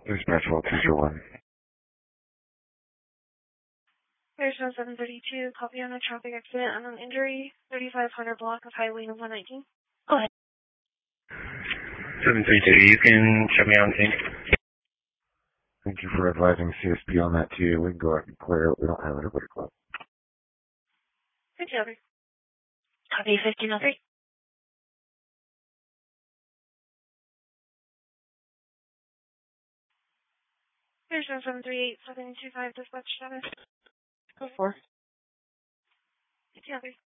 Dispatch 1221. There's no 732, copy on a traffic accident, unknown injury, 3500 block of Highway 119. Go ahead. 732, you can shut me on scene. Thank you for advising CSP on that too. We can go ahead and clear it. We don't have anybody close. 1503. Copy 1503. There's no 738, 725 dispatch status. Go for 1503.